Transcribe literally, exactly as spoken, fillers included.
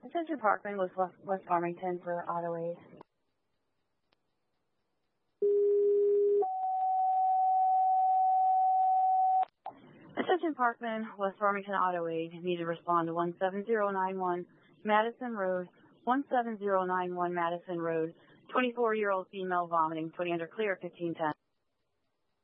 Attention Parkman, West, West Farmington for auto aid. Attention Parkman, West Farmington Auto Aid. Need to respond to one seven zero nine one Madison Road, one seven zero nine one Madison Road. twenty-four-year-old female vomiting, twenty under clear, fifteen ten.